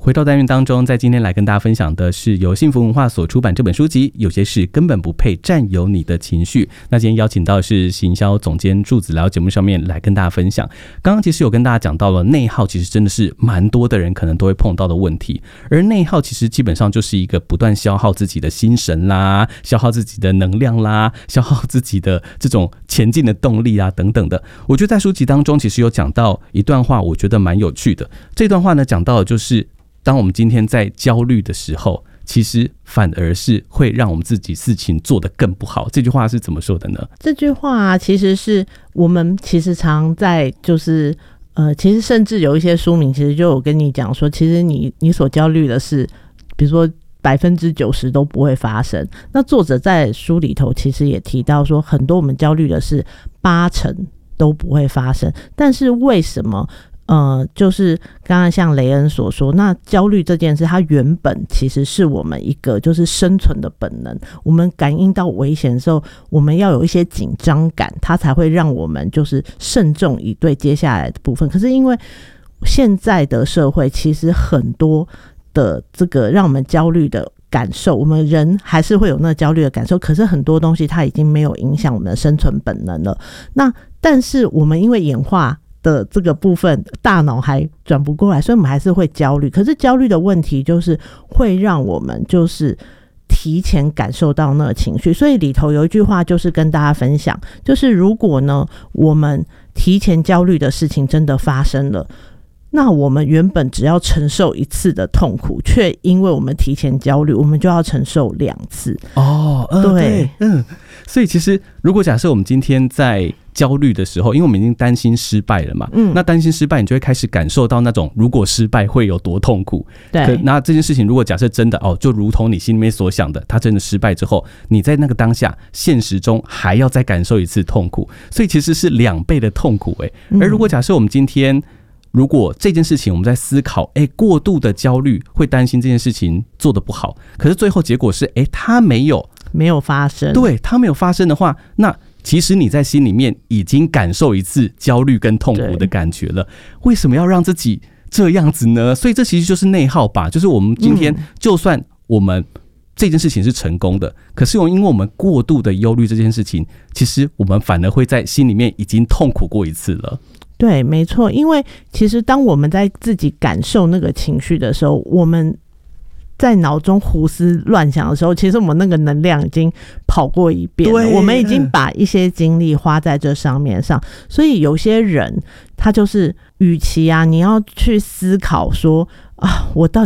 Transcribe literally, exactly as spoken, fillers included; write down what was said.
回到单元当中，在今天来跟大家分享的是由幸福文化所出版这本书籍《有些事根本不配占有你的情绪》。那今天邀请到的是行销总监祝子来节目上面来跟大家分享。刚刚其实有跟大家讲到了内耗，其实真的是蛮多的人可能都会碰到的问题。而内耗其实基本上就是一个不断消耗自己的心神啦，消耗自己的能量啦，消耗自己的这种前进的动力啊等等的。我觉得在书籍当中其实有讲到一段话，我觉得蛮有趣的。这段话呢讲到的就是当我们今天在焦虑的时候，其实反而是会让我们自己事情做得更不好。这句话是怎么说的呢？ 这句话、啊、其实是我们其实常在就是呃，其实甚至有一些书名其实就有跟你讲说，其实你你所焦虑的是比如说百分之九十都不会发生。那作者在书里头其实也提到说，很多我们焦虑的是八成都不会发生。但是为什么呃，就是刚刚像雷恩所说，那焦虑这件事它原本其实是我们一个就是生存的本能，我们感应到危险的时候，我们要有一些紧张感，它才会让我们就是慎重以对接下来的部分。可是因为现在的社会其实很多的这个让我们焦虑的感受，我们人还是会有那焦虑的感受，可是很多东西它已经没有影响我们的生存本能了。那但是我们因为演化的这个部分大脑还转不过来，所以我们还是会焦虑。可是焦虑的问题就是会让我们就是提前感受到那个情绪，所以里头有一句话就是跟大家分享，就是如果呢我们提前焦虑的事情真的发生了，那我们原本只要承受一次的痛苦，却因为我们提前焦虑，我们就要承受两次。 哦，呃、对, 对，嗯，所以其实如果假设我们今天在焦虑的时候，因为我们已经担心失败了嘛，嗯，那担心失败，你就会开始感受到那种如果失败会有多痛苦。对，那这件事情如果假设真的哦，就如同你心里面所想的，它真的失败之后，你在那个当下现实中还要再感受一次痛苦，所以其实是两倍的痛苦哎。而如果假设我们今天如果这件事情我们在思考，哎，过度的焦虑会担心这件事情做得不好，可是最后结果是，哎，它没有没有发生， 对，它没有发生的话，那其实你在心里面已经感受一次焦虑跟痛苦的感觉了，为什么要让自己这样子呢？所以这其实就是内耗吧，就是我们今天就算我们这件事情是成功的，可是因为我们过度的忧虑这件事情，其实我们反而会在心里面已经痛苦过一次了。 对，没错，因为其实当我们在自己感受那个情绪的时候，我们在脑中胡思乱想的时候，其实我们那个能量已经跑过一遍了，我们已经把一些精力花在这上面上。所以有些人他就是与其啊你要去思考说啊我到